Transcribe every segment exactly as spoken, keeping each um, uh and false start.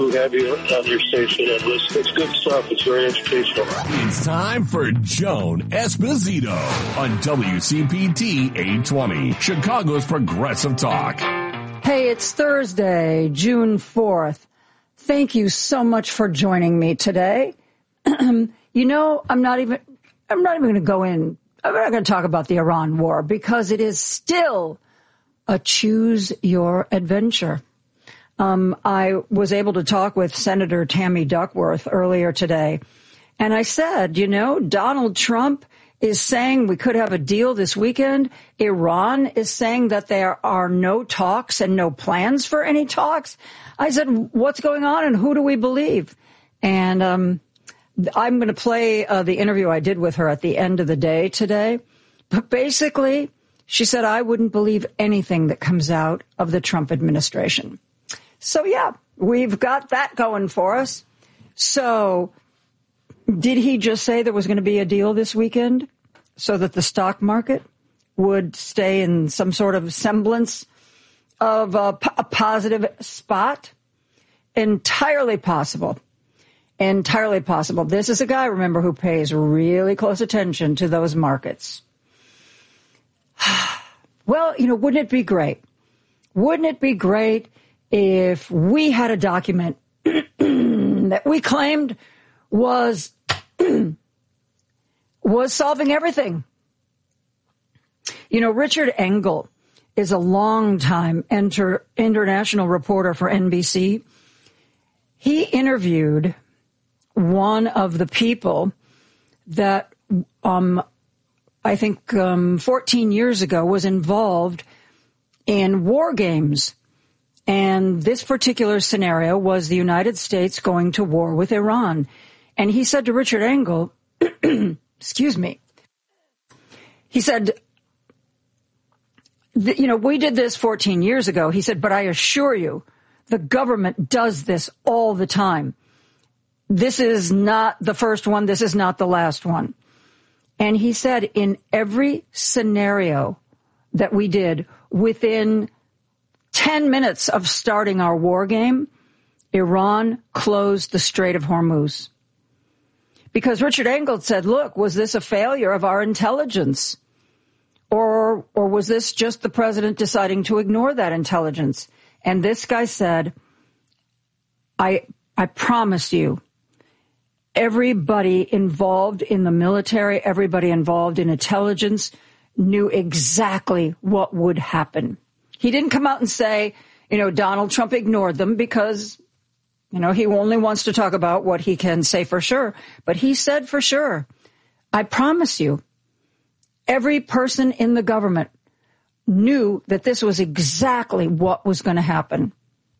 to have you on your station, and it's, it's good stuff. It's very educational. It's time for Joan Esposito on W C P T eight twenty, Chicago's Progressive Talk. Hey, it's Thursday, June fourth. Thank you so much for joining me today. You know, I'm not even, I'm not even going to go in, I'm not going to talk about the Iran war because it is still a choose your adventure. Um, I was able to talk with Senator Tammy Duckworth earlier today, and I said, you know, Donald Trump is saying we could have a deal this weekend. Iran is saying that there are no talks and no plans for any talks. I said, what's going on and who do we believe? And um, I'm going to play uh, the interview I did with her at the end of the day today. But basically, she said, I wouldn't believe anything that comes out of the Trump administration. So, yeah, we've got that going for us. So did he just say there was going to be a deal this weekend so that the stock market would stay in some sort of semblance of a, a positive spot? Entirely possible. Entirely possible. This is a guy, remember, who pays really close attention to those markets. Well, you know, wouldn't it be great? Wouldn't it be great if we had a document that we claimed was was solving everything? You know, Richard Engel is a longtime inter- international reporter for N B C. He interviewed one of the people that, um, I think, um, fourteen years ago was involved in war games. And this particular scenario was the United States going to war with Iran. And he said to Richard Engel, excuse me, he said, you know, we did this fourteen years ago. He said, but I assure you, the government does this all the time. This is not the first one. This is not the last one. And he said, in every scenario that we did, within ten minutes of starting our war game, Iran closed the Strait of Hormuz. Because Richard Engel said, look, was this a failure of our intelligence? Or, or was this just the president deciding to ignore that intelligence? And this guy said, I, I promise you, everybody involved in the military, everybody involved in intelligence knew exactly what would happen. He didn't come out and say, you know, Donald Trump ignored them because, you know, he only wants to talk about what he can say for sure. But he said for sure, I promise you, every person in the government knew that this was exactly what was going to happen.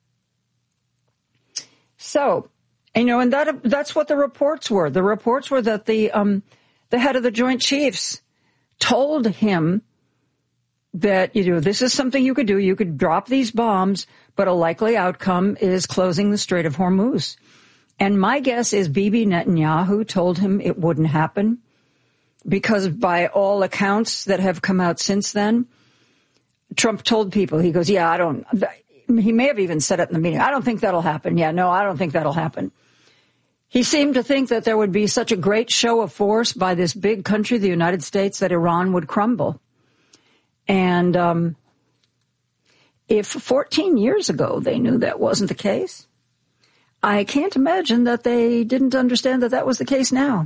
So, you know, and that that's what the reports were. The reports were that the um, the head of the Joint Chiefs told him that, you know, this is something you could do. You could drop these bombs, but a likely outcome is closing the Strait of Hormuz. And my guess is Bibi Netanyahu told him it wouldn't happen because by all accounts that have come out since then, Trump told people, he goes, yeah, I don't, he may have even said it in the meeting. I don't think that'll happen. Yeah, no, I don't think that'll happen. He seemed to think that there would be such a great show of force by this big country, the United States, that Iran would crumble. And um, if fourteen years ago they knew that wasn't the case, I can't imagine that they didn't understand that that was the case now.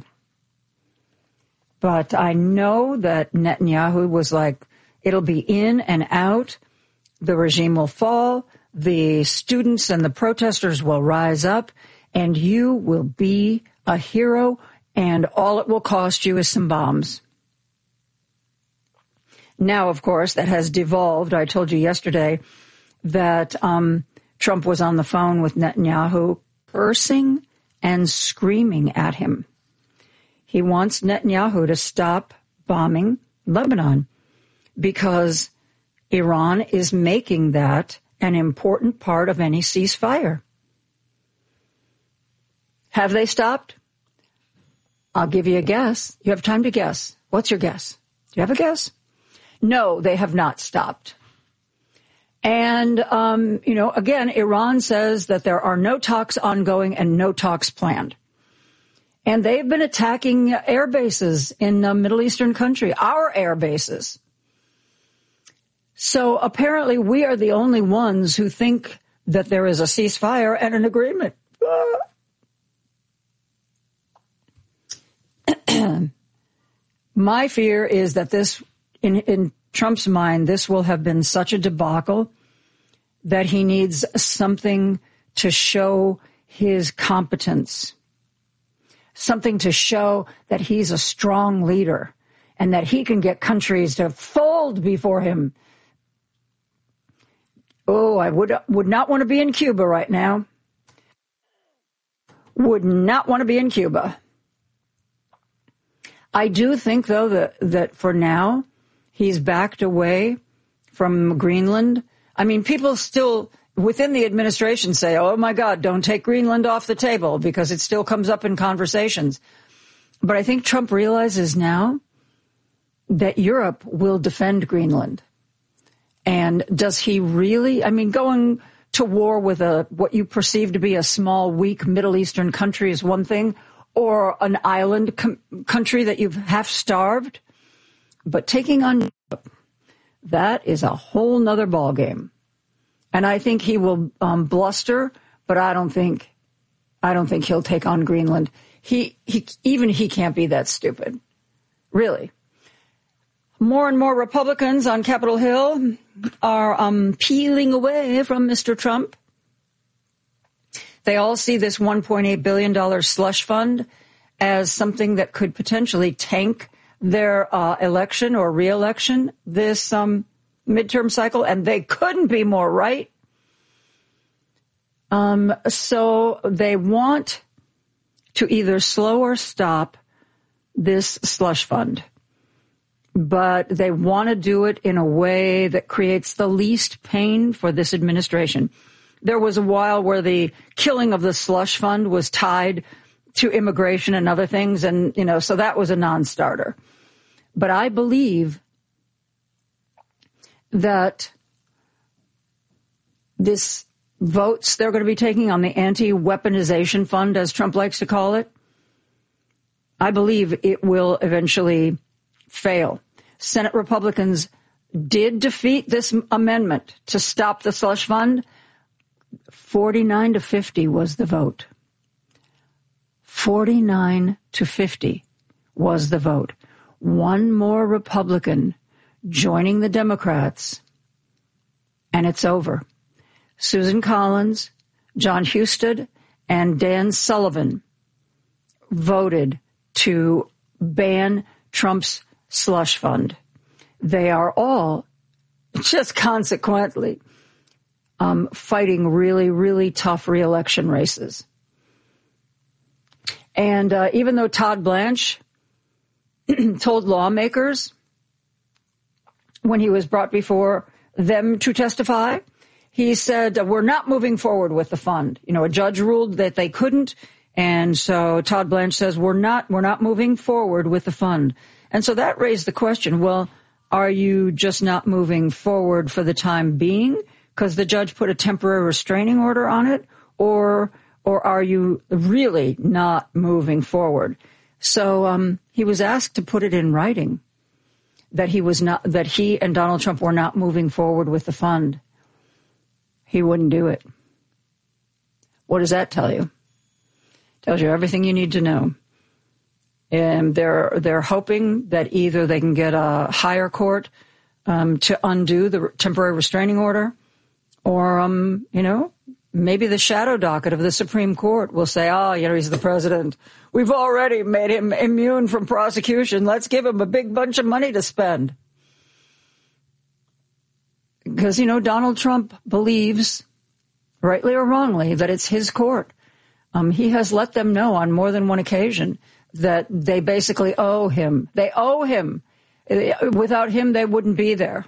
But I know that Netanyahu was like, it'll be in and out. The regime will fall. The students and the protesters will rise up. And you will be a hero. And all it will cost you is some bombs. Now, of course, that has devolved. I told you yesterday that um, Trump was on the phone with Netanyahu, cursing and screaming at him. He wants Netanyahu to stop bombing Lebanon because Iran is making that an important part of any ceasefire. Have they stopped? I'll give you a guess. You have time to guess. What's your guess? Do you have a guess? No, they have not stopped. And, um, you know, again, Iran says that there are no talks ongoing and no talks planned. And they've been attacking air bases in a Middle Eastern country, our air bases. So apparently we are the only ones who think that there is a ceasefire and an agreement. My fear is that this, in, in Trump's mind, this will have been such a debacle that he needs something to show his competence, something to show that he's a strong leader and that he can get countries to fold before him. Oh, I would would not want to be in Cuba right now. Would not want to be in Cuba. I do think, though, that, that for now, he's backed away from Greenland. I mean, people still within the administration say, oh, my God, don't take Greenland off the table because it still comes up in conversations. But I think Trump realizes now that Europe will defend Greenland. And does he really? I mean, going to war with a what you perceive to be a small, weak Middle Eastern country is one thing, or an island com- country that you've half starved. But taking on Europe, that is a whole nother ballgame. And I think he will um, bluster, but I don't think, I don't think he'll take on Greenland. He, he, even he can't be that stupid. Really. More and more Republicans on Capitol Hill are um, peeling away from Mister Trump. They all see this one point eight billion dollars slush fund as something that could potentially tank their uh, election or re-election this um, midterm cycle, and they couldn't be more right. Um, so they want to either slow or stop this slush fund, but they want to do it in a way that creates the least pain for this administration. There was a while where the killing of the slush fund was tied to immigration and other things, and, you know, so that was a non-starter. But I believe that this votes they're going to be taking on the anti-weaponization fund, as Trump likes to call it, I believe it will eventually fail. Senate Republicans did defeat this amendment to stop the slush fund. forty-nine to fifty was the vote. forty-nine to fifty was the vote. One more Republican joining the Democrats, and it's over. Susan Collins, John Husted, and Dan Sullivan voted to ban Trump's slush fund. They are all, just consequently, um, fighting really, really tough re-election races. And uh, even though Todd Blanche told lawmakers when he was brought before them to testify, he said, we're not moving forward with the fund. You know, a judge ruled that they couldn't. And so Todd Blanche says, we're not, we're not moving forward with the fund. And so that raised the question, well, are you just not moving forward for the time being because the judge put a temporary restraining order on it? Or, or are you really not moving forward? So, um, he was asked to put it in writing that he was not, that he and Donald Trump were not moving forward with the fund. He wouldn't do it. What does that tell you? Tells you everything you need to know. And they're they're hoping that either they can get a higher court um, to undo the temporary restraining order, or um, you know, maybe the shadow docket of the Supreme Court will say, "Oh, you know, he's the president. We've already made him immune from prosecution. Let's give him a big bunch of money to spend." Because, you know, Donald Trump believes, rightly or wrongly, that it's his court. Um, he has let them know on more than one occasion that they basically owe him. They owe him. Without him, they wouldn't be there.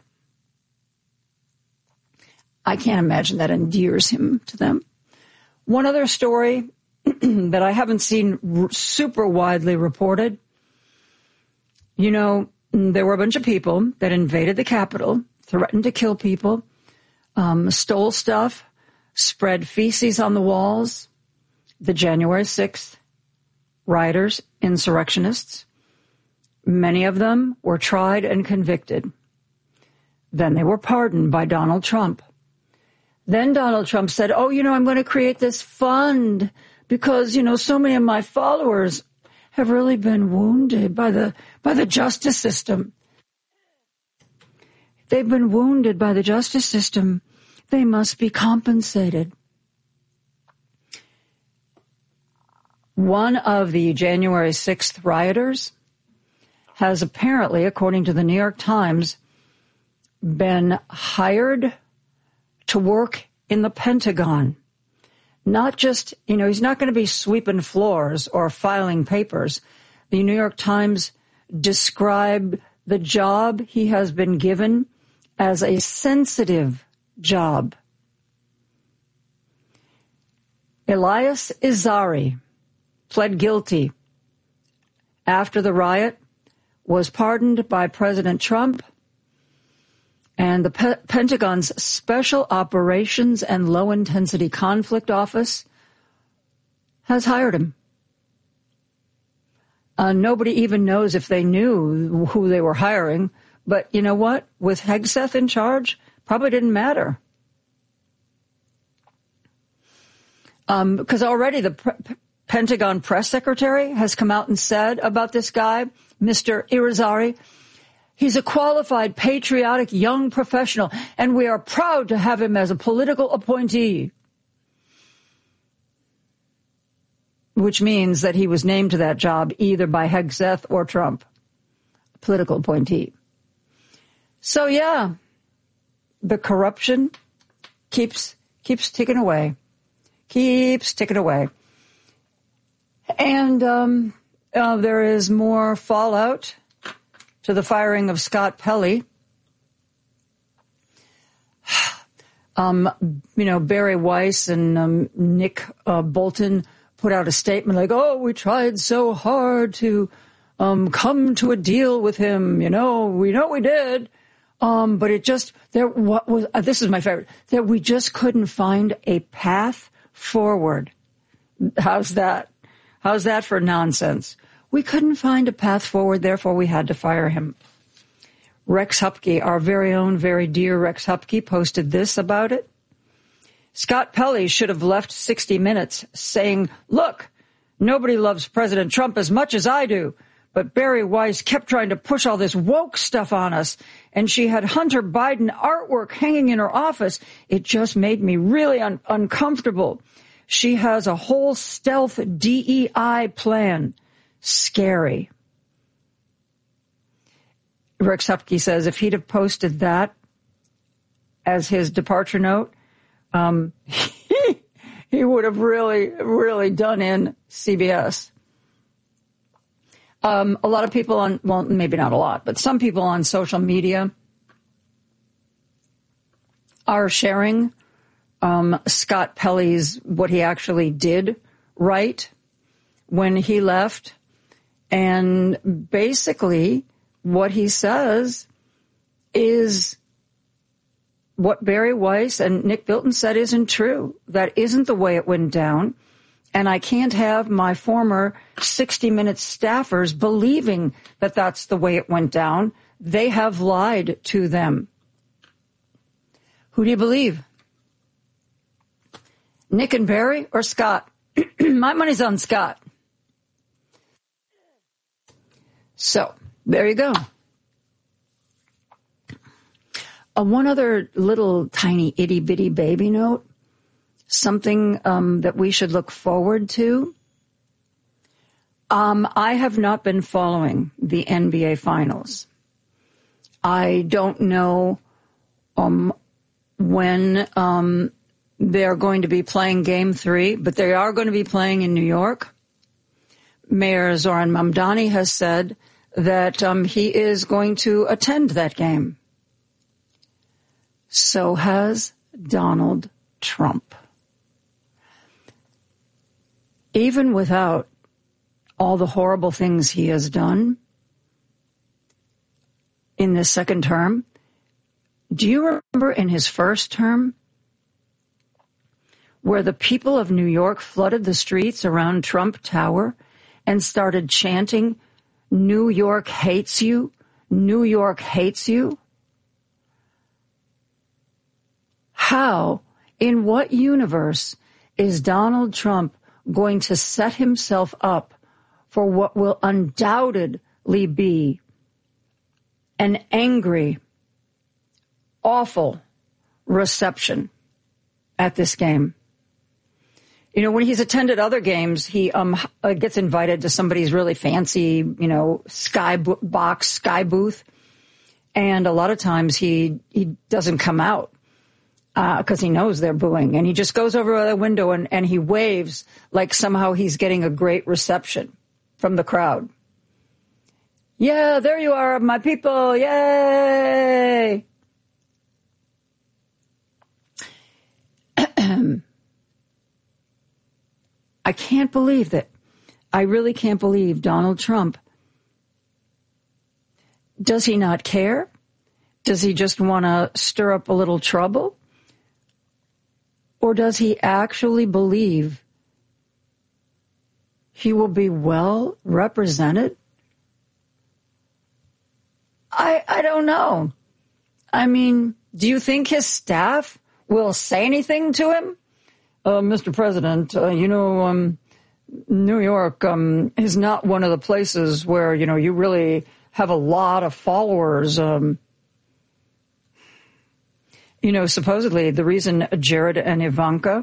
I can't imagine that endears him to them. One other story that I haven't seen super widely reported. You know, there were a bunch of people that invaded the Capitol, threatened to kill people, um, stole stuff, spread feces on the walls. The January sixth rioters, insurrectionists, many of them were tried and convicted. Then they were pardoned by Donald Trump. Then Donald Trump said, oh, you know, I'm going to create this fund because, you know, so many of my followers have really been wounded by the by the justice system. They've been wounded by the justice system. They must be compensated. One of the January sixth rioters has apparently, according to the New York Times, been hired to work in the Pentagon. Not just, you know, he's not going to be sweeping floors or filing papers. The New York Times described the job he has been given as a sensitive job. Elias Izzari pled guilty after the riot, was pardoned by President Trump, and the Pe- Pentagon's Special Operations and Low-Intensity Conflict Office has hired him. Uh, nobody even knows if they knew who they were hiring, but you know what? With Hegseth in charge, probably didn't matter. Um, because already the P- Pentagon press secretary has come out and said about this guy, Mister Irizarry, he's a qualified, patriotic, young professional, and we are proud to have him as a political appointee. Which means that he was named to that job either by Hegseth or Trump, a political appointee. So yeah, the corruption keeps keeps ticking away, keeps ticking away. And um, uh, there is more fallout to the firing of Scott Pelley. Um, you know, Barry Weiss and um, Nick uh, Bolton put out a statement like, oh, we tried so hard to um, come to a deal with him. You know, we know we did. Um, but it just, there what was, uh, this is my favorite, that we just couldn't find a path forward. How's that? How's that for nonsense? We couldn't find a path forward, therefore we had to fire him. Rex Hupke, our very own, very dear Rex Hupke, posted this about it. Scott Pelley should have left sixty minutes saying, look, nobody loves President Trump as much as I do, but Barry Weiss kept trying to push all this woke stuff on us, and she had Hunter Biden artwork hanging in her office. It just made me really un- uncomfortable. She has a whole stealth D E I plan. Scary. Rex Hupke says if he'd have posted that as his departure note, um, he, he would have really, really done in C B S. Um, a lot of people on, well, maybe not a lot, but some people on social media are sharing um, Scott Pelley's, what he actually did right when he left. And basically what he says is what Barry Weiss and Nick Bilton said isn't true. That isn't the way it went down. And I can't have my former sixty minutes staffers believing that that's the way it went down. They have lied to them. Who do you believe? Nick and Barry or Scott? My money's on Scott. So, there you go. Uh, one other little tiny itty-bitty baby note, something um, that we should look forward to. Um, I have not been following the N B A Finals. I don't know um, when um, they're going to be playing Game three, but they are going to be playing in New York. Mayor Zoran Mamdani has said that um, he is going to attend that game. So has Donald Trump. Even without all the horrible things he has done in this second term, Do you remember in his first term where the people of New York flooded the streets around Trump Tower and started chanting, "New York hates you, New York hates you"? How, in what universe is Donald Trump going to set himself up for what will undoubtedly be an angry, awful reception at this game? You know, when he's attended other games, he um gets invited to somebody's really fancy, you know, sky box, sky booth. And a lot of times he, he doesn't come out because uh, he knows they're booing. And he just goes over the window and, and he waves like somehow he's getting a great reception from the crowd. Yeah, there you are, my people. Yay! I can't believe that. I really can't believe Donald Trump. Does he not care? Does he just want to stir up a little trouble? Or does he actually believe he will be well represented? I I don't know. I mean, do you think his staff will say anything to him? Uh, Mister President, uh, you know, um, New York um, is not one of the places where, you know, you really have a lot of followers. Um, you know, supposedly the reason Jared and Ivanka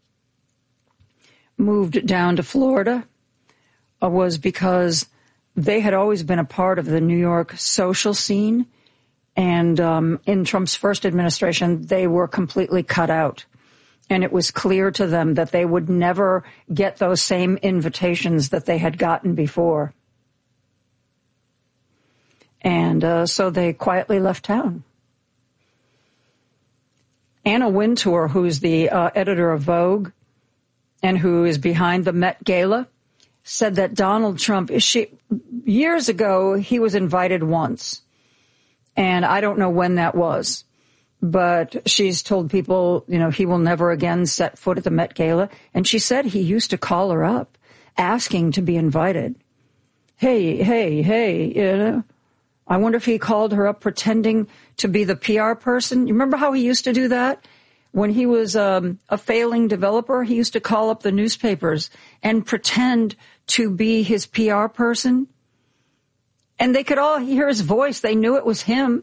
moved down to Florida uh, was because they had always been a part of the New York social scene. And um, in Trump's first administration, they were completely cut out. And it was clear to them that they would never get those same invitations that they had gotten before. And uh, so they quietly left town. Anna Wintour, who's the uh, editor of Vogue and who is behind the Met Gala, said that Donald Trump, she, years ago, he was invited once. And I don't know when that was. But she's told people, you know, he will never again set foot at the Met Gala. And she said he used to call her up asking to be invited. Hey, hey, hey, you know, I wonder if he called her up pretending to be the P R person. You remember how he used to do that? When he was um, a failing developer, he used to call up the newspapers and pretend to be his P R person. And they could all hear his voice. They knew it was him.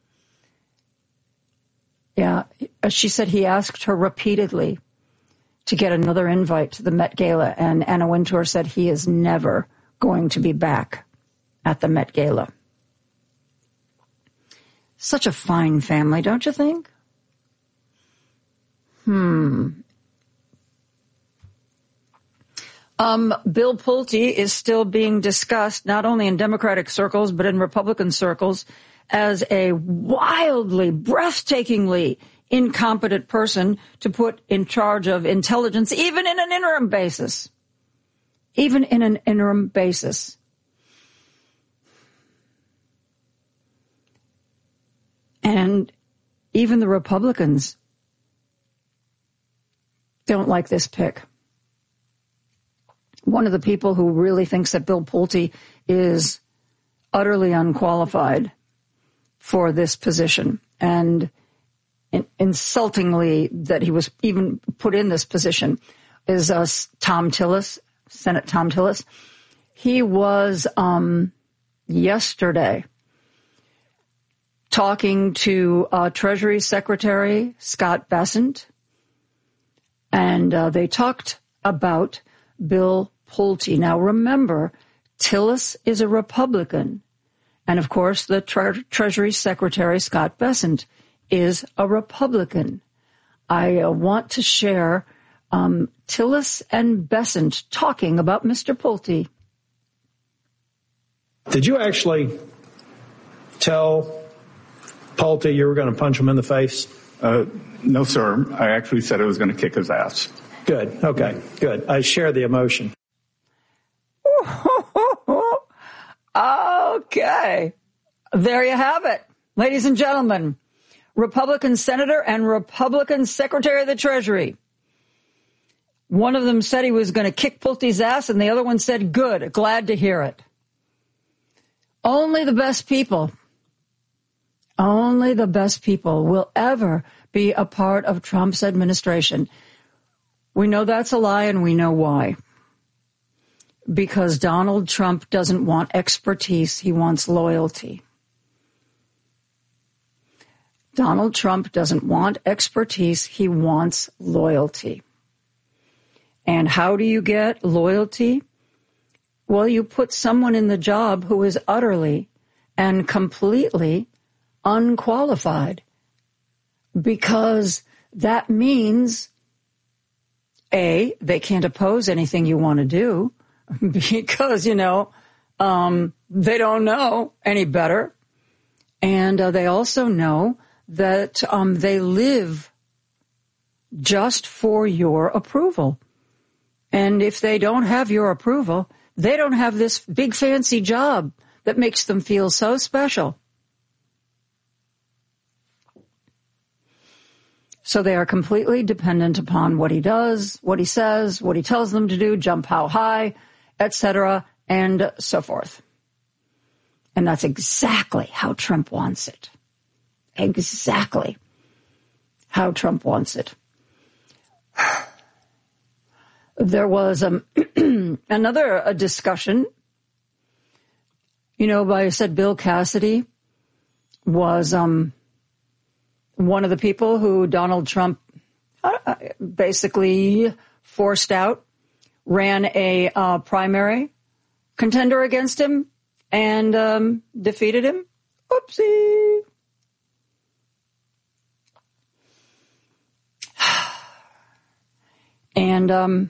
Yeah, she said he asked her repeatedly to get another invite to the Met Gala, and Anna Wintour said he is never going to be back at the Met Gala. Such a fine family, don't you think? Hmm. Um, Bill Pulte is still being discussed, not only in Democratic circles, but in Republican circles, as a wildly, breathtakingly incompetent person to put in charge of intelligence, even in an interim basis. Even in an interim basis. And even the Republicans don't like this pick. One of the people who really thinks that Bill Pulte is utterly unqualified for this position, and in, insultingly that he was even put in this position, is uh, Thom Tillis, Senate Thom Tillis. He was um, yesterday talking to uh, Treasury Secretary Scott Bessent, and uh, they talked about Bill Pulte. Now remember, Tillis is a Republican. And, of course, the tre- Treasury Secretary, Scott Bessent, is a Republican. I uh, want to share um, Tillis and Bessent talking about Mister Pulte. Did you actually tell Pulte you were going to punch him in the face? Uh, no, sir. I actually said I was going to kick his ass. Good. Okay. Good. I share the emotion. Okay. There you have it. Ladies and gentlemen, Republican senator and Republican secretary of the Treasury. One of them said he was going to kick Pulte's ass, and the other one said, good, glad to hear it. Only the best people, only the best people will ever be a part of Trump's administration. We know that's a lie, and we know why. Because Donald Trump doesn't want expertise, he wants loyalty. Donald Trump doesn't want expertise, he wants loyalty. And how do you get loyalty? Well, you put someone in the job who is utterly and completely unqualified, because that means, A, they can't oppose anything you want to do because, you know, um, they don't know any better. And uh, they also know that um, they live just for your approval. And if they don't have your approval, they don't have this big fancy job that makes them feel so special. So they are completely dependent upon what he does, what he says, what he tells them to do, jump how high, et cetera, and so forth. And that's exactly how Trump wants it. Exactly how Trump wants it. There was um, another a discussion, you know, I said Bill Cassidy was um, one of the people who Donald Trump uh, basically forced out, ran a uh, primary contender against him, and um, defeated him. Oopsie. And um,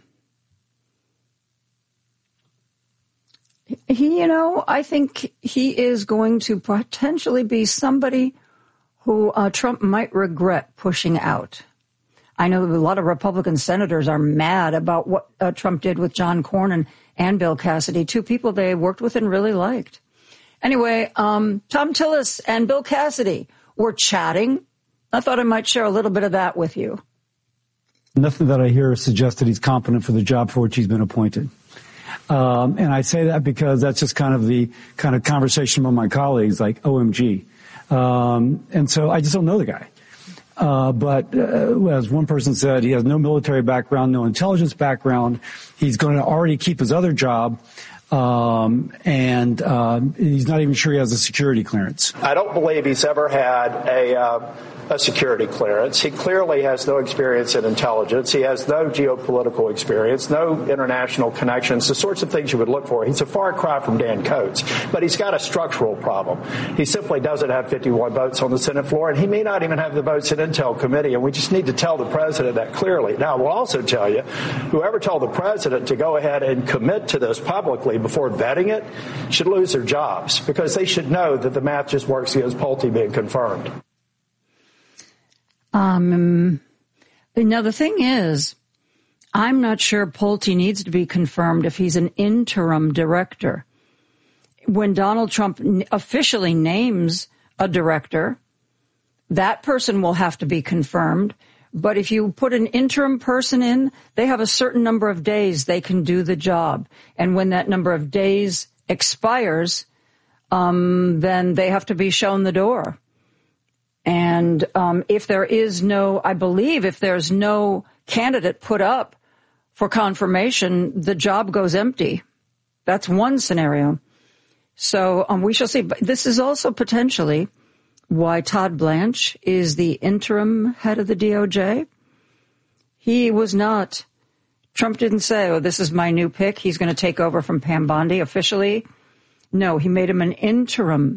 he, you know, I think he is going to potentially be somebody who uh, Trump might regret pushing out. I know a lot of Republican senators are mad about what uh, Trump did with John Cornyn and Bill Cassidy, two people they worked with and really liked. Anyway, um, Tom Tillis and Bill Cassidy were chatting. I thought I might share a little bit of that with you. Nothing that I hear suggests that he's competent for the job for which he's been appointed. Um, and I say that because that's just kind of the kind of conversation among my colleagues, like, O M G. Um, and so I just don't know the guy. Uh, but uh, as one person said, he has no military background, no intelligence background. He's going to already keep his other job. Um, and um, he's not even sure he has a security clearance. I don't believe he's ever had a, uh, a security clearance. He clearly has no experience in intelligence. He has no geopolitical experience, no international connections, the sorts of things you would look for. He's a far cry from Dan Coates, but he's got a structural problem. He simply doesn't have fifty-one votes on the Senate floor, and he may not even have the votes in Intel Committee, and we just need to tell the president that clearly. Now, we'll also tell you, whoever told the president to go ahead and commit to this publicly before vetting it should lose their jobs, because they should know that the math just works against Pulte being confirmed. Um, now, the thing is, I'm not sure Pulte needs to be confirmed if he's an interim director. When Donald Trump officially names a director, that person will have to be confirmed. But if you put an interim person in, they have a certain number of days they can do the job. And when that number of days expires, um, then they have to be shown the door. And um, if there is no, I believe if there's no candidate put up for confirmation, the job goes empty. That's one scenario. So um, we shall see. But this is also potentially why Todd Blanche is the interim head of the D O J. He was not, Trump didn't say, oh, this is my new pick, he's going to take over from Pam Bondi officially. No, he made him an interim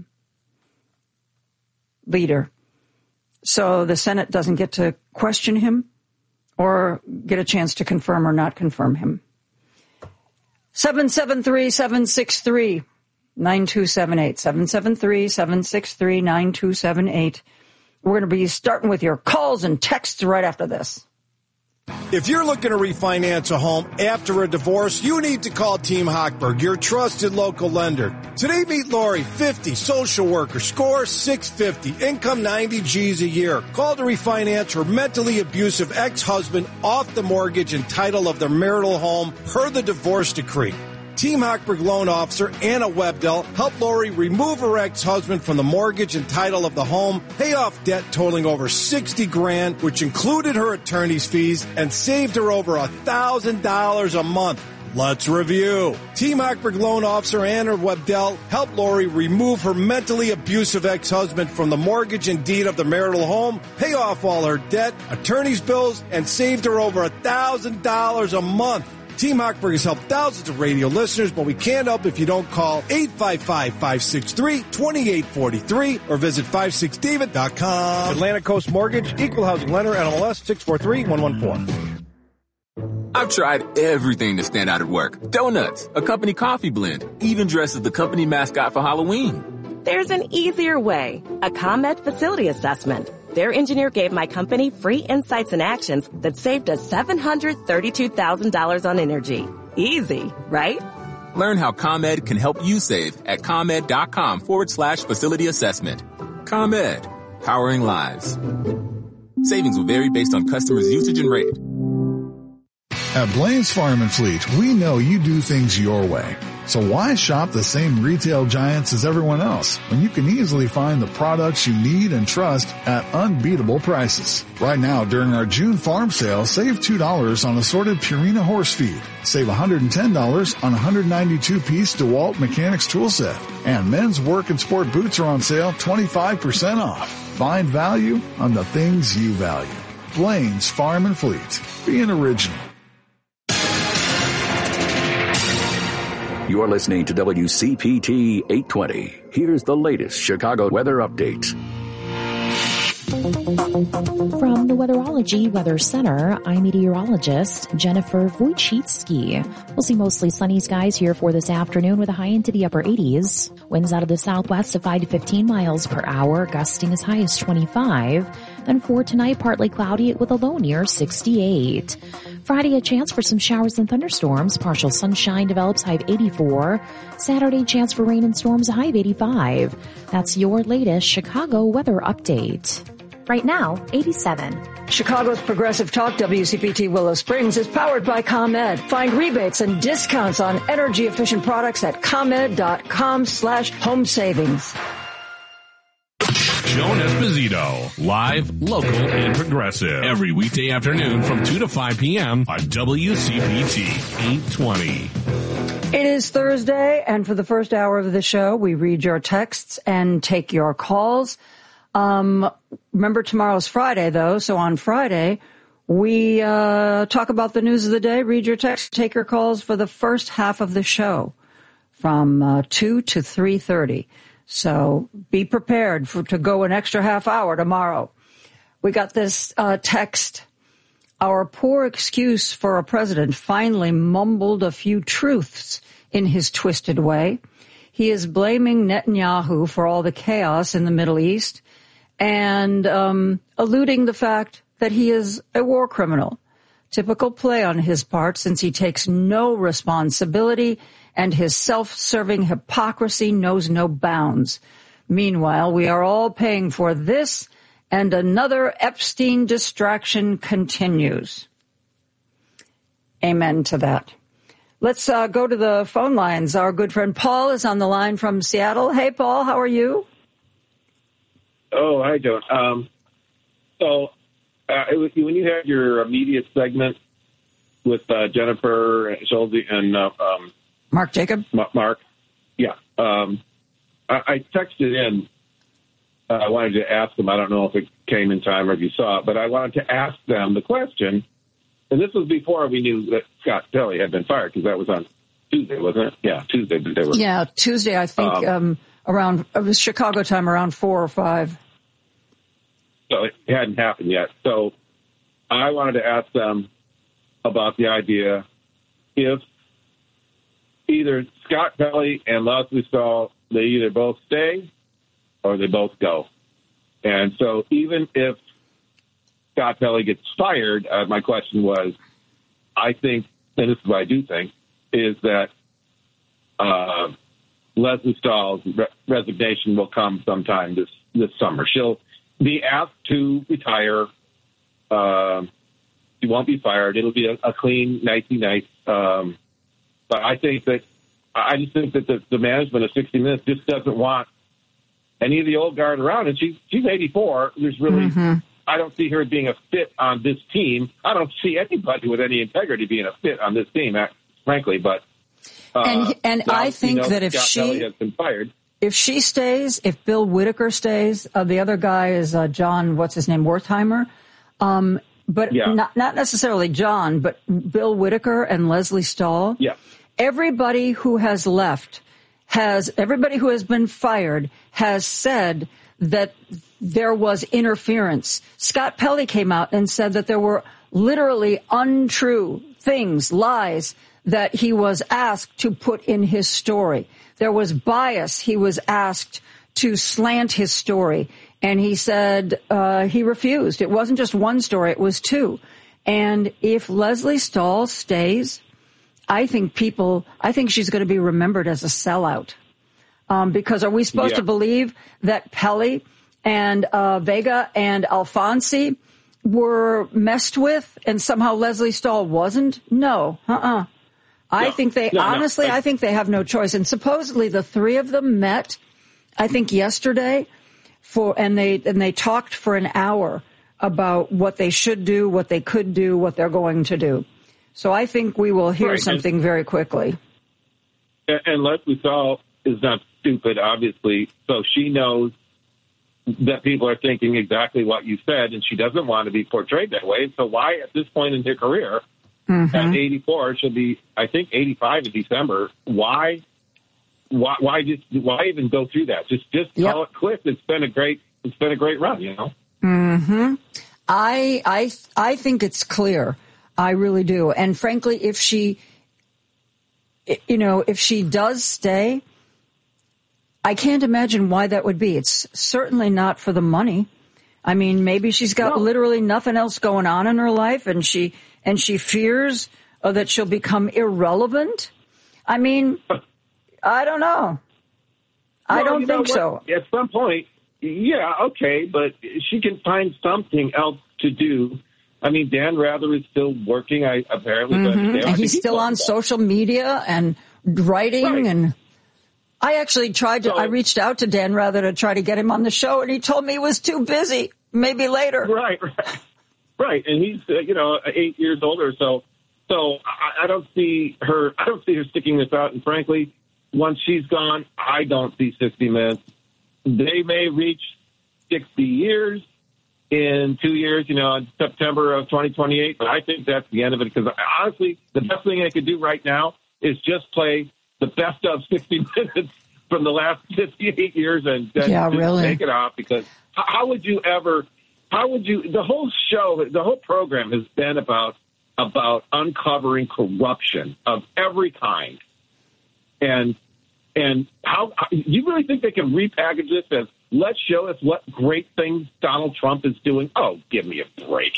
leader. So the Senate doesn't get to question him or get a chance to confirm or not confirm him. seven seven three, seven six three, nine two seven eight. seven seven three, seven six three, nine two seven eight. We're going to be starting with your calls and texts right after this. If you're looking to refinance a home after a divorce, you need to call Team Hochberg, your trusted local lender. Today, meet Lori, fifty, social worker, score six fifty, income ninety G's a year. Call to refinance her mentally abusive ex-husband off the mortgage and title of their marital home per the divorce decree. Team Hochberg loan officer Anna Webdell helped Lori remove her ex-husband from the mortgage and title of the home, pay off debt totaling over sixty grand, which included her attorney's fees, and saved her over a thousand dollars a month. Let's review. Team Hochberg loan officer Anna Webdell helped Lori remove her mentally abusive ex-husband from the mortgage and deed of the marital home, pay off all her debt, attorney's bills, and saved her over a thousand dollars a month. Team Hochberg has helped thousands of radio listeners, but we can't help if you don't call eight five five, five six three, two eight four three or visit five six david dot com. Atlantic Coast Mortgage, Equal Housing Lender, N M L S six four three one one four. I've tried everything to stand out at work. Donuts, a company coffee blend, even dressed as the company mascot for Halloween. There's an easier way, a ComEd facility assessment. Their engineer gave my company free insights and actions that saved us seven hundred thirty-two thousand dollars on energy. Easy, right? Learn how ComEd can help you save at ComEd.com forward slash facility assessment. ComEd, powering lives. Savings will vary based on customers' usage and rate. At Blaine's Farm and Fleet, we know you do things your way. So why shop the same retail giants as everyone else when you can easily find the products you need and trust at unbeatable prices? Right now, during our June farm sale, save two dollars on assorted Purina horse feed. Save one hundred ten dollars on one hundred ninety-two piece DeWalt Mechanics tool set. And men's work and sport boots are on sale twenty-five percent off. Find value on the things you value. Blaine's Farm and Fleet. Be an original. You're listening to W C P T eight twenty. Here's the latest Chicago weather update. From the Weatherology Weather Center, I'm meteorologist Jennifer Wojcicki. We'll see mostly sunny skies here for this afternoon with a high into the upper eighties. Winds out of the southwest of five to fifteen miles per hour, gusting as high as twenty-five. Then for tonight, partly cloudy with a low near sixty-eight. Friday, a chance for some showers and thunderstorms. Partial sunshine develops, high of eighty-four. Saturday, chance for rain and storms, a high of eighty-five. That's your latest Chicago weather update. Right now, eighty-seven. Chicago's Progressive Talk W C P T Willow Springs is powered by ComEd. Find rebates and discounts on energy-efficient products at ComEd.com slash home savings. Joan Esposito, live, local, and progressive. Every weekday afternoon from two to five p.m. on W C P T eight twenty. It is Thursday, and for the first hour of the show, we read your texts and take your calls. Um, remember, tomorrow's Friday, though, so on Friday, we uh, talk about the news of the day, read your texts, take your calls for the first half of the show from uh, two to three thirty. So be prepared for to go an extra half hour tomorrow. We got this uh, text. Our poor excuse for a president finally mumbled a few truths in his twisted way. He is blaming Netanyahu for all the chaos in the Middle East and um, alluding the fact that he is a war criminal. Typical play on his part, since he takes no responsibility and his self-serving hypocrisy knows no bounds. Meanwhile, we are all paying for this, and another Epstein distraction continues. Amen to that. Let's uh, go to the phone lines. Our good friend Paul is on the line from Seattle. Hey, Paul, how are you? Oh, hi, Joan. Um, so uh, it was, when you had your immediate segment with uh, Jennifer Schulze and uh, um, Mark Jacob, Mark, yeah, um, I, I texted in. Uh, I wanted to ask them. I don't know if it came in time or if you saw it, but I wanted to ask them the question. And this was before we knew that Scott Pelley had been fired, because that was on Tuesday, wasn't it? Yeah, Tuesday. They were. Yeah, Tuesday. I think um, um, around it was Chicago time, around four or five. So it hadn't happened yet. So I wanted to ask them about the idea if either Scott Pelley and Lesley Stahl, they either both stay or they both go. And so even if Scott Pelley gets fired, uh, my question was, I think, and this is what I do think, is that uh, Lesley Stahl's re- resignation will come sometime this, this summer. She'll be asked to retire. Uh, she won't be fired. It'll be a, a clean, nicey nice. Um, but I think that I just think that the, the management of sixty minutes just doesn't want any of the old guard around. And she's she's eighty-four. There's really mm-hmm. I don't see her being a fit on this team. I don't see anybody with any integrity being a fit on this team, frankly. But uh, and and now, I think you know, that if Scott she Pelley has been fired. If she stays, if Bill Whitaker stays, uh, the other guy is uh, John, what's his name, Wertheimer. Um, but yeah. not not necessarily John, but Bill Whitaker and Lesley Stahl. Yeah. Everybody who has left has, everybody who has been fired has said that there was interference. Scott Pelley came out and said that there were literally untrue things, lies, that he was asked to put in his story. There was bias. He was asked to slant his story. And he said uh, he refused. It wasn't just one story. It was two. And if Lesley Stahl stays, I think people, I think she's going to be remembered as a sellout. Um, because are we supposed yeah. to believe that Pelley and uh, Vega and Alfonsi were messed with and somehow Lesley Stahl wasn't? No. Uh-uh. I no. think they, no, honestly, no. I think they have no choice. And supposedly the three of them met, I think yesterday, for, and they, and they talked for an hour about what they should do, what they could do, what they're going to do. So I think we will hear right. something and, very quickly. And, and Lesley Stahl is not stupid, obviously, so she knows that people are thinking exactly what you said, and she doesn't want to be portrayed that way. So why, at this point in her career, mm-hmm. at eighty-four, she'll be, I think, eighty-five in December. Why, why, why just, why even go through that? Just, just yep. call it quits. It's been a great, it's been a great run, you know. Hmm. I, I, I think it's clear. I really do. And frankly, if she, you know, if she does stay, I can't imagine why that would be. It's certainly not for the money. I mean, maybe she's got no. literally nothing else going on in her life, and she and she fears uh, that she'll become irrelevant. I mean, I don't know. I well, don't you know think so. At some point, yeah, okay, but she can find something else to do. I mean, Dan Rather is still working, I apparently. Mm-hmm. But and he's still on social media and writing. Right. And I actually tried to, so, I reached out to Dan Rather to try to get him on the show, and he told me he was too busy. Maybe later. Right, right. Right. And he's, uh, you know, eight years older. So, so I, I don't see her, I don't see her sticking this out. And frankly, once she's gone, I don't see sixty minutes. They may reach sixty years. In two years, you know, in September of twenty twenty-eight, but I think that's the end of it because honestly, the best thing they could do right now is just play the best of sixty minutes from the last fifty-eight years and then yeah, just really. take it off because how would you ever, how would you, the whole show, the whole program has been about, about uncovering corruption of every kind. And, and how, you really think they can repackage this as, let's show us what great things Donald Trump is doing. Oh, give me a break.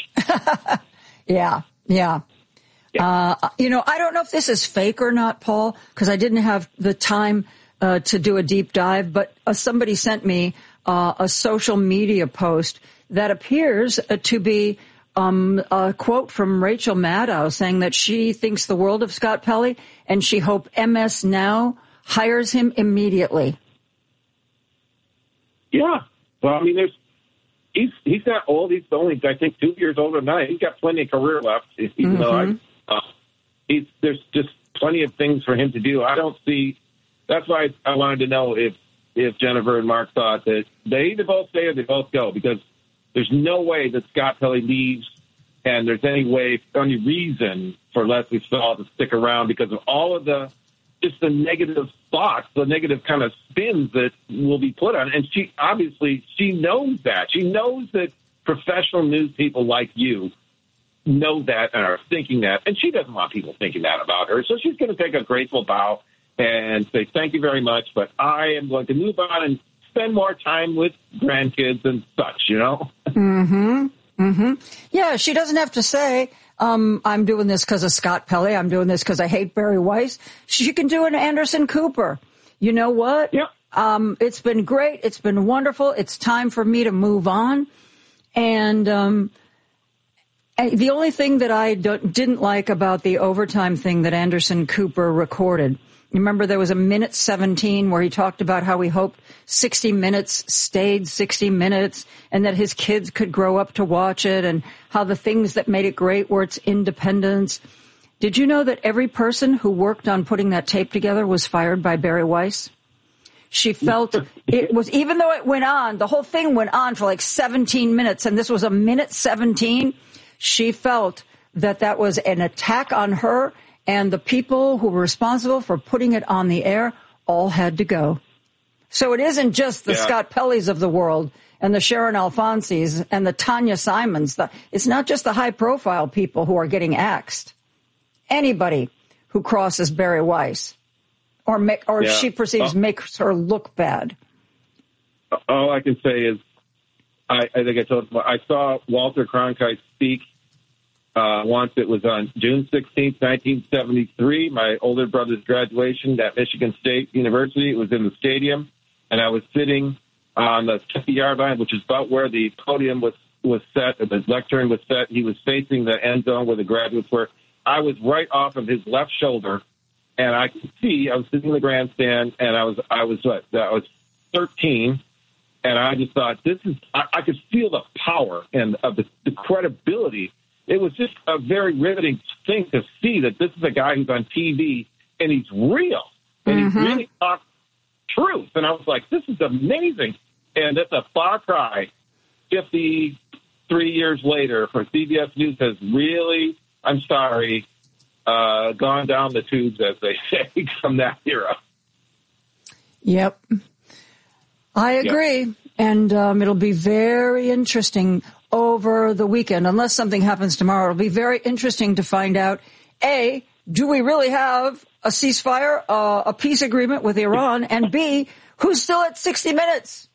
yeah, yeah. yeah. Uh, you know, I don't know if this is fake or not, Paul, because I didn't have the time uh, to do a deep dive, but uh, somebody sent me uh, a social media post that appears uh, to be um, a quote from Rachel Maddow saying that she thinks the world of Scott Pelley and she hopes M S Now hires him immediately. Yeah. Well, I mean, there's he's he's not old. He's only, I think, two years older than I. He's got plenty of career left. Even mm-hmm. though I, uh, he's there's just plenty of things for him to do. I don't see. That's why I wanted to know if if Jennifer and Mark thought that they either both stay or they both go because there's no way that Scott Pelley leaves, and there's any way, any reason for Lesley Stahl to stick around because of all of the. Just the negative thoughts, the negative kind of spins that will be put on. And she, obviously, she knows that. She knows that professional news people like you know that and are thinking that. And she doesn't want people thinking that about her. So she's going to take a graceful bow and say, thank you very much, but I am going to move on and spend more time with grandkids and such, you know? Mm-hmm. Mm-hmm. Yeah, she doesn't have to say, um, I'm doing this because of Scott Pelley. I'm doing this because I hate Barry Weiss. She can do an Anderson Cooper. You know what? Yeah. Um, it's been great. It's been wonderful. It's time for me to move on. And um, the only thing that I don't, didn't like about the overtime thing that Anderson Cooper recorded, you remember there was a minute seventeen where he talked about how he hoped sixty minutes stayed sixty minutes and that his kids could grow up to watch it, and how the things that made it great were its independence. Did you know that every person who worked on putting that tape together was fired by Barry Weiss? She felt it was, even though it went on, the whole thing went on for like seventeen minutes, and this was a minute seventeen, she felt that that was an attack on her. And the people who were responsible for putting it on the air all had to go. So it isn't just the yeah. Scott Pelleys of the world and the Sharon Alfonsis and the Tanya Simons. The, it's not just the high-profile people who are getting axed. Anybody who crosses Barry Weiss or, make, or yeah. she perceives oh. makes her look bad. All I can say is, I, I think I told you, I saw Walter Cronkite speak Uh, once. It was on June sixteenth, nineteen seventy-three, my older brother's graduation at Michigan State University. It was in the stadium, and I was sitting on the fifty-yard line, which is about where the podium was, was set, the lectern was set. He was facing the end zone where the graduates were. I was right off of his left shoulder, and I could see, I was sitting in the grandstand, and I was, I was, what, I was thirteen, and I just thought, this is, I, I could feel the power and of the, the credibility. It was just a very riveting thing to see that this is a guy who's on T V and he's real and mm-hmm. he really talks truth. And I was like, this is amazing. And it's a far cry. fifty-three years later for C B S News has really, I'm sorry, uh, gone down the tubes, as they say, from that era. Yep. I agree. Yep. And um, it'll be very interesting over the weekend, unless something happens tomorrow. It'll be very interesting to find out, A, do we really have a ceasefire, uh, a peace agreement with Iran, and B, who's still at sixty minutes?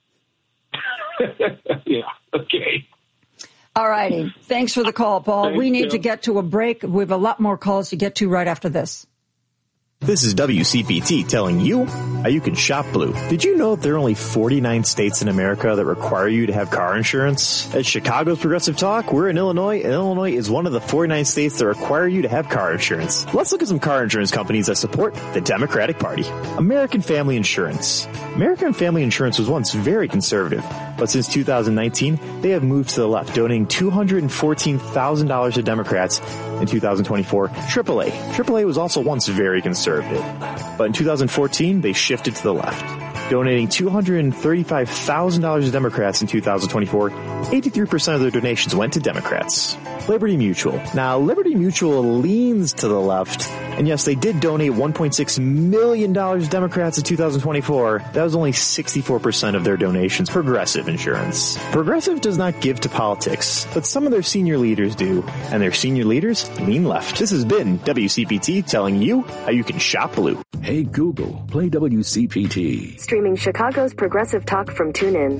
Yeah, okay. All righty. Thanks for the call, Paul. Thank we need you. to get to a break. We have a lot more calls to get to right after this. This is W C P T telling you how you can shop blue. Did you know that there are only forty-nine states in America that require you to have car insurance? At Chicago's Progressive Talk, we're in Illinois, and Illinois is one of the forty-nine states that require you to have car insurance. Let's look at some car insurance companies that support the Democratic Party. American Family Insurance. American Family Insurance was once very conservative, but since two thousand nineteen, they have moved to the left, donating two hundred fourteen thousand dollars to Democrats. In two thousand twenty-four, triple A. triple A was also once very conservative, but in two thousand fourteen, they shifted to the left, donating two hundred thirty-five thousand dollars to Democrats in two thousand twenty-four. eighty-three percent of their donations went to Democrats. Liberty Mutual. Now, Liberty Mutual leans to the left, and yes, they did donate one point six million dollars to Democrats in two thousand twenty-four. That was only sixty-four percent of their donations. Progressive Insurance. Progressive does not give to politics, but some of their senior leaders do, and their senior leaders lean left. This has been W C P T telling you how you can shop blue. Hey Google, play W C P T. Streaming Chicago's Progressive Talk from TuneIn.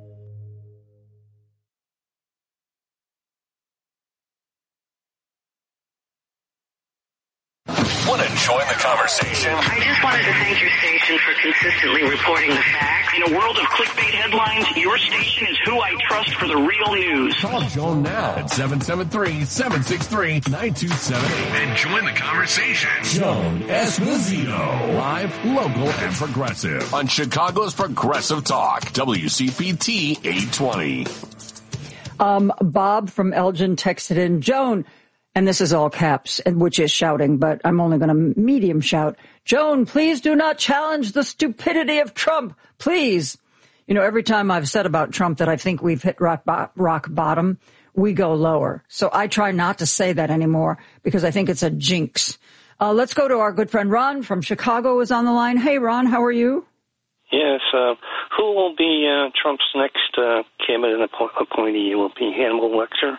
Want to join the conversation? I just wanted to thank your station for consistently reporting the facts. In a world of clickbait headlines, your station is who I trust for the real news. Call Joan now at seven seven three, seven six three, nine two seven eight and join the conversation. Joan Esposito, live, local, and progressive on Chicago's Progressive Talk, W C P T eight twenty. Um, Bob from Elgin texted in, Joan, and this is all caps, which is shouting, but I'm only going to medium shout. Joan, please do not challenge the stupidity of Trump. Please. You know, every time I've said about Trump that I think we've hit rock, bo- rock bottom, we go lower. So I try not to say that anymore because I think it's a jinx. Uh, let's go to our good friend Ron from Chicago is on the line. Hey, Ron, how are you? Yes. Uh, who will be uh, Trump's next uh, cabinet appo- appointee? Will it be Hannibal Lecter?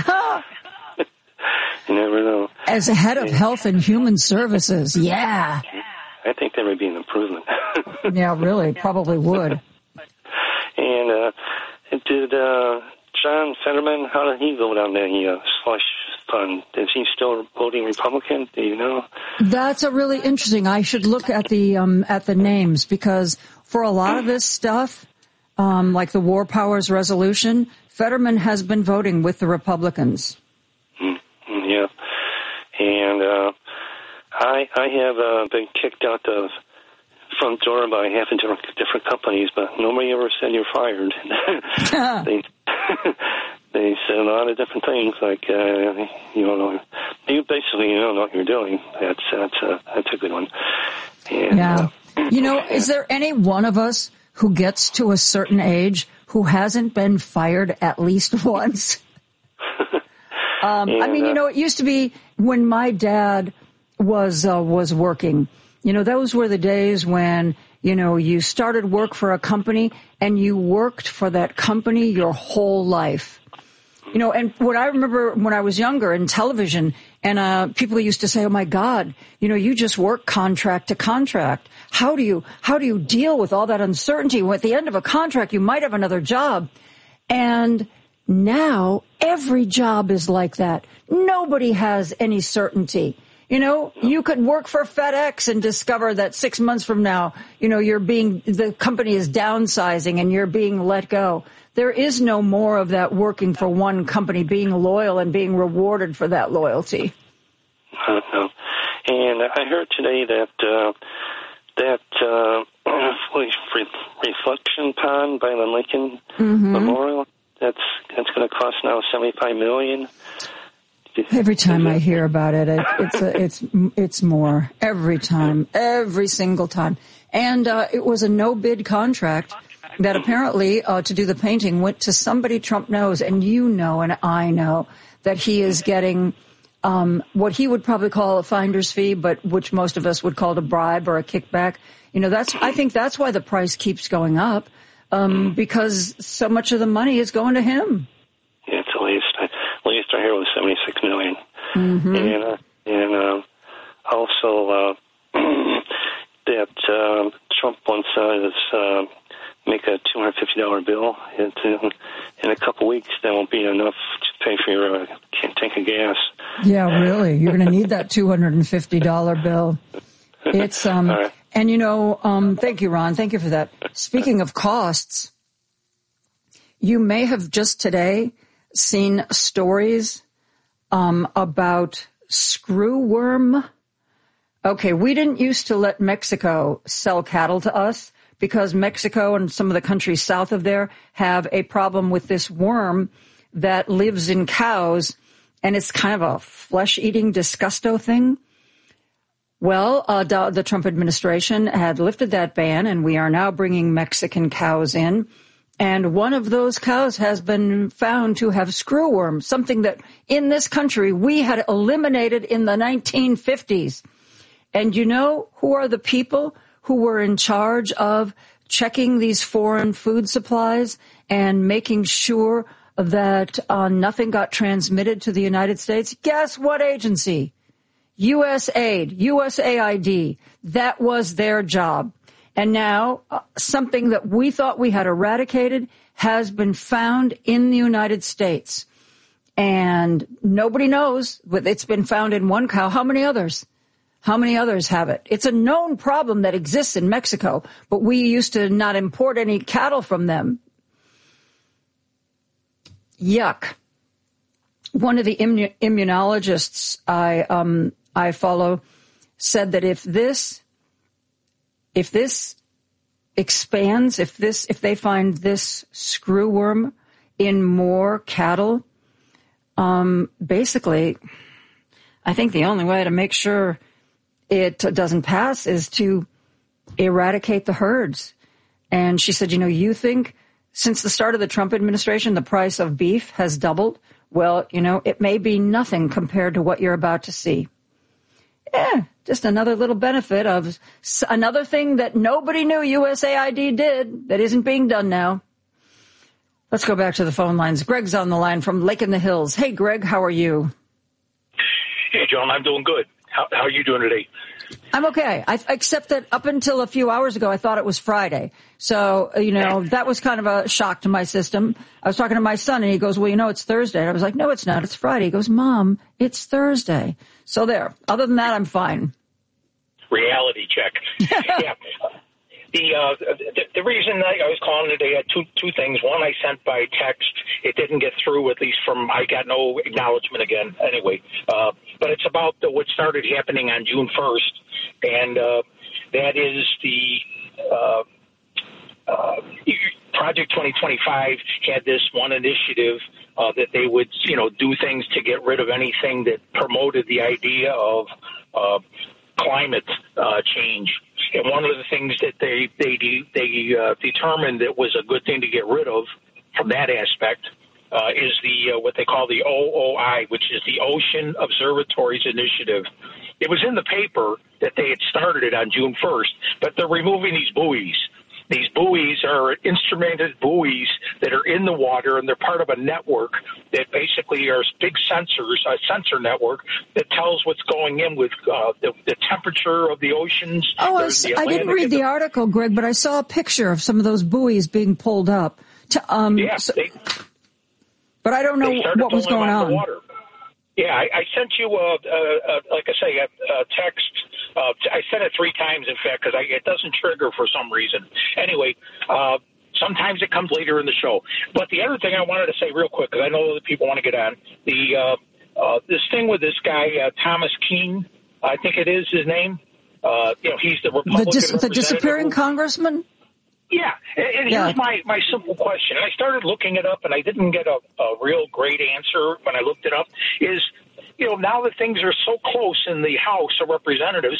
You never know. As a head of Health and Human Services, yeah. I think that would be an improvement. Yeah, really, probably would. And uh, did uh, John Fetterman, how did he vote on the uh, slush fund? Is he still voting Republican? Do you know? That's a really interesting. I should look at the um, at the names, because for a lot of this stuff, um, like the War Powers Resolution, Fetterman has been voting with the Republicans. Mm-hmm. Yeah, and uh, I I have uh, been kicked out the front door by half a different, different companies, but nobody ever said you're fired. they they said a lot of different things, like uh, you don't know, you basically you don't know what you're doing. That's that's a that's a good one. And, yeah, uh, you know, is there any one of us who gets to a certain age who hasn't been fired at least once? um, and, I mean, you know, it used to be when my dad was uh, was working. You know, those were the days when, you know, you started work for a company and you worked for that company your whole life. You know, and what I remember when I was younger in television, and uh people used to say, oh, my God, you know, you just work contract to contract. How do you how do you deal with all that uncertainty? When at the end of a contract, you might have another job. And now every job is like that. Nobody has any certainty. You know, you could work for FedEx and discover that six months from now, you know, you're being, the company is downsizing and you're being let go. There is no more of that working for one company, being loyal and being rewarded for that loyalty. Uh, no. And I heard today that uh, that uh, reflection pond by the Lincoln mm-hmm. Memorial, that's that's going to cost now seventy-five million dollars. Every time I hear about it, it it's a, it's it's more every time, every single time. And uh, it was a no-bid contract that apparently uh, to do the painting went to somebody Trump knows, and you know, and I know that he is getting um, what he would probably call a finder's fee, but which most of us would call a bribe or a kickback. You know, that's I think that's why the price keeps going up um, because so much of the money is going to him. Yeah, it's at least. At least I hear it was seventy-six million dollars. Mm-hmm. And, uh, and uh, also uh, that uh, Trump wants uh, uh, make a two hundred fifty dollars bill. And, uh, in a couple of weeks, that won't be enough to pay for your uh, tank of gas. Yeah, really. You're going to need that two hundred fifty dollars bill. It's um, right. And, you know, um, thank you, Ron. Thank you for that. Speaking of costs, you may have just today seen stories um, about screwworm. Okay, we didn't used to let Mexico sell cattle to us because Mexico and some of the countries south of there have a problem with this worm that lives in cows, and it's kind of a flesh-eating disgusto thing. Well, uh, the Trump administration had lifted that ban, and we are now bringing Mexican cows in. And one of those cows has been found to have screwworm, something that in this country we had eliminated in the nineteen fifties. And you know who are the people who were in charge of checking these foreign food supplies and making sure that uh, nothing got transmitted to the United States? Guess what agency? U S A I D, U S A I D. That was their job. And now uh, something that we thought we had eradicated has been found in the United States. And nobody knows, but it's been found in one cow. How many others? How many others have it? It's a known problem that exists in Mexico, but we used to not import any cattle from them. Yuck. One of the immu- immunologists I um, I follow said that if this If this expands, if this, if they find this screwworm in more cattle, um, basically, I think the only way to make sure it doesn't pass is to eradicate the herds. And she said, you know, you think since the start of the Trump administration, the price of beef has doubled? Well, you know, it may be nothing compared to what you're about to see. Yeah, just another little benefit of another thing that nobody knew U S A I D did that isn't being done now. Let's go back to the phone lines. Greg's on the line from Lake in the Hills. Hey, Greg, how are you? Hey, John, I'm doing good. How, how are you doing today? I'm okay. I, except that up until a few hours ago, I thought it was Friday. So, you know, that was kind of a shock to my system. I was talking to my son, and he goes, well, you know, it's Thursday. And I was like, no, it's not. It's Friday. He goes, Mom, it's Thursday. So there. Other than that, I'm fine. Reality check. Yeah. The, uh, the the reason I, I was calling today, I had two two things. One, I sent by text. It didn't get through, at least from, I got no acknowledgement again anyway. Uh, but it's about the, what started happening on June first, and uh, that is the uh, uh, Project twenty twenty-five had this one initiative uh, that they would, you know, do things to get rid of anything that promoted the idea of uh, climate uh, change. And one of the things that they they they uh, determined that was a good thing to get rid of from that aspect uh, is the uh, what they call the O O I, which is the Ocean Observatories Initiative. It was in the paper that they had started it on June first, but they're removing these buoys. These buoys are instrumented buoys that are in the water, and they're part of a network that basically are big sensors, a sensor network that tells what's going in with uh, the, the temperature of the oceans. Oh, I, I didn't read the, the article, Greg, but I saw a picture of some of those buoys being pulled up. To, um, yeah, so, they, but I don't know what was going on. Water. Yeah, I, I sent you, uh, uh, like I say, a, a text. Uh, I sent it three times, in fact, because it doesn't trigger for some reason. Anyway, uh, sometimes it comes later in the show. But the other thing I wanted to say real quick, because I know other people want to get on, the uh, uh, this thing with this guy, uh, Thomas Keene, I think it is his name. Uh, you know, he's the Republican the, dis- the disappearing congressman? Yeah, and yeah. Here's my, my simple question. I started looking it up, and I didn't get a, a real great answer when I looked it up, is, you know, now that things are so close in the House of Representatives,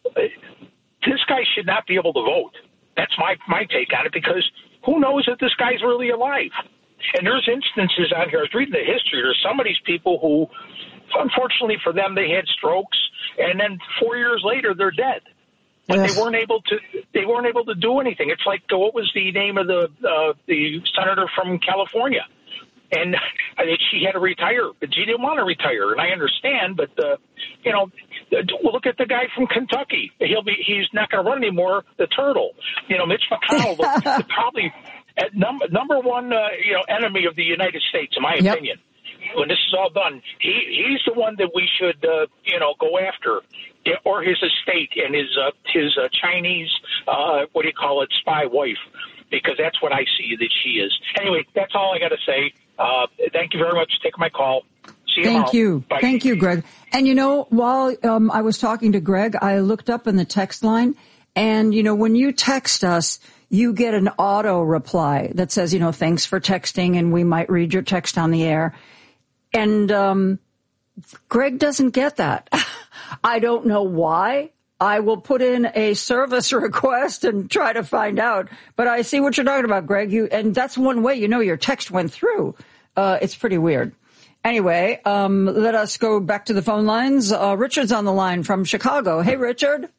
this guy should not be able to vote. That's my, my take on it, because who knows if this guy's really alive? And there's instances on here, I was reading the history, there's some of these people who, unfortunately for them, they had strokes, and then four years later, they're dead. But yes. they weren't able to. They weren't able to do anything. It's like, what was the name of the uh, the senator from California? And I mean, she had to retire, but she didn't want to retire. And I understand, but uh, you know, well, look at the guy from Kentucky. He'll be. He's not going to run anymore. The turtle. You know, Mitch McConnell, the, probably at num- number one, uh, you know, enemy of the United States, in my yep. opinion. When this is all done, he he's the one that we should, uh, you know, go after. Or his estate and his uh, his uh, Chinese, uh, what do you call it, spy wife, because that's what I see that she is. Anyway, that's all I got to say. Uh, thank you very much for taking my call. See you Thank tomorrow. you. Bye. Thank you, Greg. And, you know, while um, I was talking to Greg, I looked up in the text line, and, you know, when you text us, you get an auto reply that says, you know, thanks for texting, and we might read your text on the air. And um, Greg doesn't get that. I don't know why. I will put in a service request and try to find out. But I see what you're talking about, Greg. You, and that's one way you know your text went through. Uh, it's pretty weird. Anyway, um, let us go back to the phone lines. Uh, Richard's on the line from Chicago. Hey, Richard.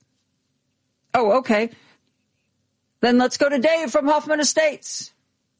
Oh, okay. Then let's go to Dave from Hoffman Estates.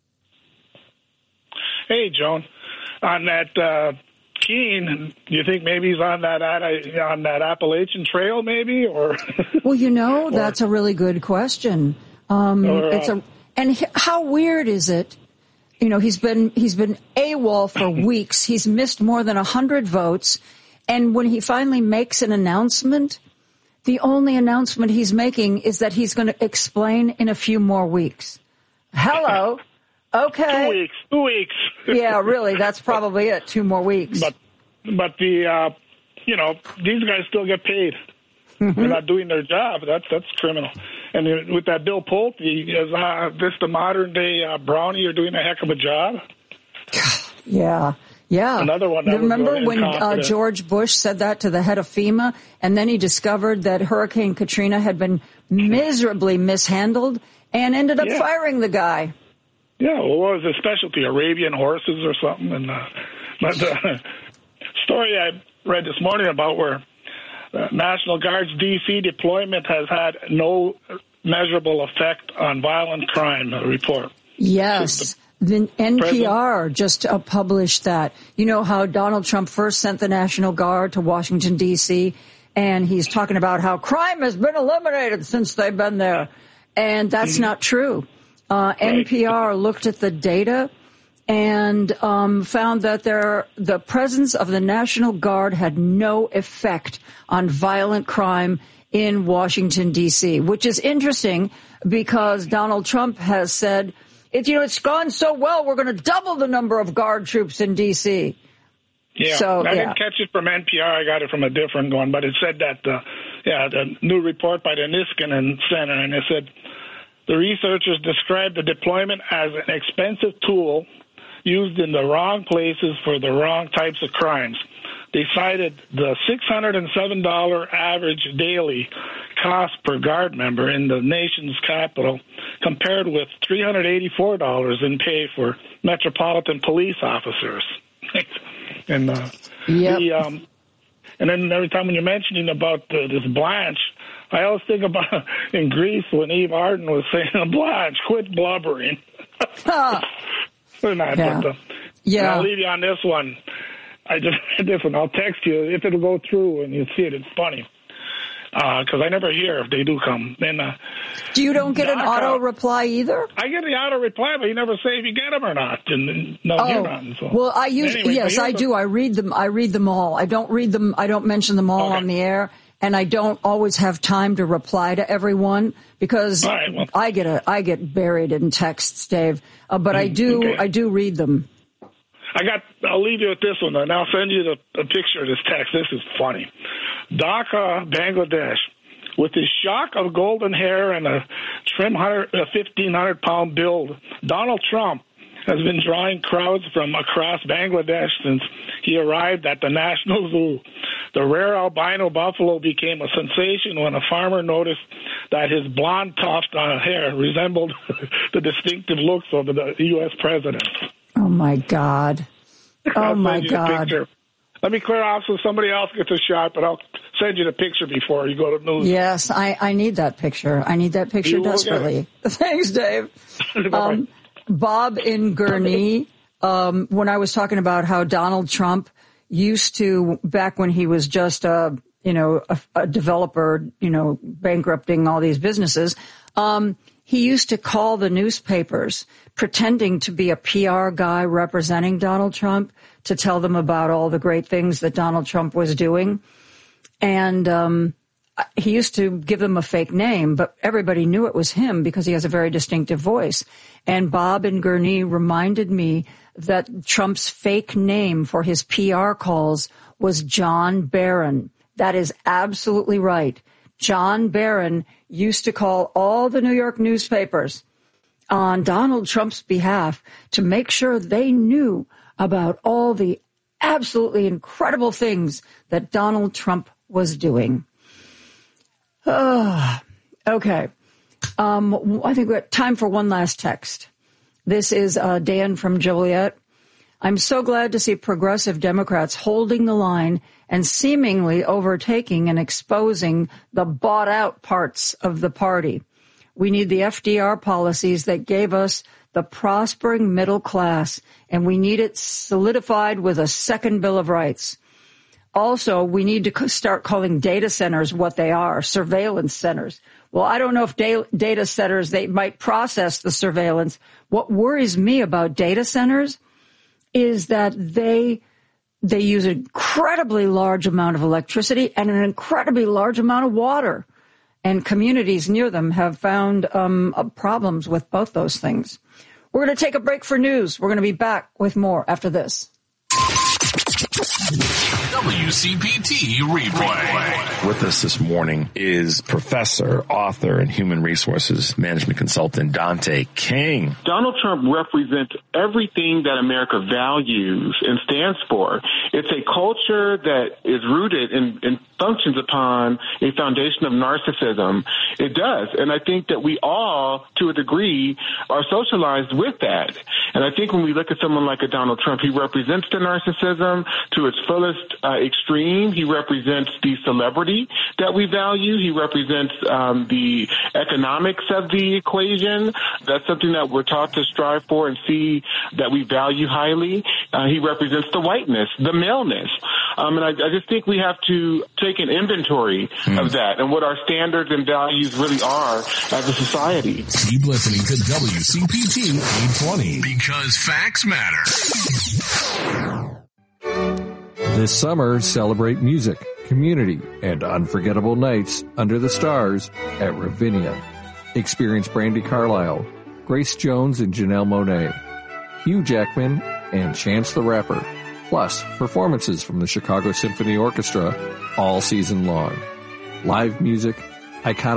Hey, Joan. On that uh, Keene, do you think maybe he's on that on that Appalachian Trail, maybe, or? Well, you know, or, that's a really good question. Um, or, uh, it's a and he, how weird is it? You know, he's been he's been AWOL for weeks. He's missed more than a hundred votes, and when he finally makes an announcement, the only announcement he's making is that he's going to explain in a few more weeks. Hello. Okay. Two weeks. Two weeks. Yeah, really. That's probably it. Two more weeks. But, but the, uh, you know, these guys still get paid. Mm-hmm. They're not doing their job. That's that's criminal. And with that Bill Pulte, is uh, this the modern day uh, Brownie? You're doing a heck of a job. Yeah. Yeah. Another one. That Remember when uh, George Bush said that to the head of FEMA, and then he discovered that Hurricane Katrina had been miserably mishandled and ended up yeah. firing the guy. Yeah, well, what was his specialty? Arabian horses or something? And uh, but the uh, story I read this morning about where the National Guard's D C deployment has had no measurable effect on violent crime, a report. Yes. The N P R just uh, published that. You know how Donald Trump first sent the National Guard to Washington, D C, and he's talking about how crime has been eliminated since they've been there. And that's mm-hmm. not true. Uh, right. N P R looked at the data and um, found that there, the presence of the National Guard had no effect on violent crime in Washington, D C, which is interesting because Donald Trump has said, it's, you know, it's gone so well, we're going to double the number of Guard troops in D C. Yeah, so, I yeah. didn't catch it from N P R. I got it from a different one, but it said that, uh, yeah, the new report by the Niskanen Center, and it said the researchers described the deployment as an expensive tool used in the wrong places for the wrong types of crimes. They cited the six hundred seven dollars average daily cost per Guard member in the nation's capital compared with three hundred eighty-four dollars in pay for Metropolitan Police officers. and uh, yep. the, um, and then every time when you're mentioning about uh, this Blanche, I always think about in Greece when Eve Arden was saying, Blanche, quit blubbering. Or not, yeah. but, uh, yeah. I'll leave you on this one. I just read this one. I'll text you if it'll go through and you see it. It's funny because uh, I never hear if they do come. Then, uh, do you don't get Doc, an auto reply either? I get the auto reply, but you never say if you get them or not. And no, oh, you're not. So. Well, I use anyway, yes, I do. I read them. I read them all. I don't read them. I don't mention them all okay. on the air, and I don't always have time to reply to everyone because right, well. I get a I get buried in texts, Dave. Uh, but I do okay. I do read them. I got. I'll leave you with this one, and I'll send you the, the picture of this text. This is funny. Dhaka, Bangladesh, with his shock of golden hair and a trim fifteen hundred pound build, Donald Trump has been drawing crowds from across Bangladesh since he arrived at the National Zoo. The rare albino buffalo became a sensation when a farmer noticed that his blonde tuft on hair resembled the distinctive looks of the U S president. Oh, my God. Oh, my God. Let me clear off so somebody else gets a shot, but I'll send you the picture before you go to news. Yes, I, I need that picture. I need that picture you desperately. Thanks, Dave. um, Bob in Gurnee, um, when I was talking about how Donald Trump used to, back when he was just a, you know, a, a developer, you know, bankrupting all these businesses, um, he used to call the newspapers pretending to be a P R guy representing Donald Trump to tell them about all the great things that Donald Trump was doing. And um, he used to give them a fake name, but everybody knew it was him because he has a very distinctive voice. And Bob in Gurnee reminded me that Trump's fake name for his P R calls was John Barron. That is absolutely right. John Barron used to call all the New York newspapers on Donald Trump's behalf to make sure they knew about all the absolutely incredible things that Donald Trump was doing. Oh, okay. Um, I think we have time for one last text. This is uh, Dan from Joliet. I'm so glad to see progressive Democrats holding the line and seemingly overtaking and exposing the bought-out parts of the party. We need the F D R policies that gave us the prospering middle class, and we need it solidified with a second Bill of Rights. Also, we need to start calling data centers what they are, surveillance centers. Well, I don't know if data centers, they might process the surveillance. What worries me about data centers is that they they use an incredibly large amount of electricity and an incredibly large amount of water. And communities near them have found um, problems with both those things. We're going to take a break for news. We're going to be back with more after this. W C P T Replay. With us this morning is professor, author, and human resources management consultant Dante King. Donald Trump represents everything that America values and stands for. It's a culture that is rooted and, and functions upon a foundation of narcissism. It does. And I think that we all, to a degree, are socialized with that. And I think when we look at someone like a Donald Trump, he represents the narcissism, to its fullest uh, extreme. He represents the celebrity that we value. He represents um, the economics of the equation. That's something that we're taught to strive for and see that we value highly. Uh, he represents the whiteness, the maleness. Um, and I, I just think we have to take an inventory mm. of that and what our standards and values really are as a society. Keep listening to W C P T eight twenty because facts matter. This summer, celebrate music, community, and unforgettable nights under the stars at Ravinia. Experience Brandi Carlile, Grace Jones and Janelle Monáe, Hugh Jackman, and Chance the Rapper, plus performances from the Chicago Symphony Orchestra all season long. Live music, iconic